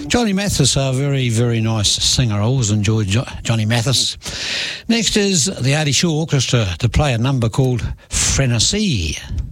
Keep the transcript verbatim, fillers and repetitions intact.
Johnny Mathis, a very, very nice singer. I always enjoyed jo- Johnny Mathis. Next is the Artie Shaw Orchestra to play a number called Frenesí.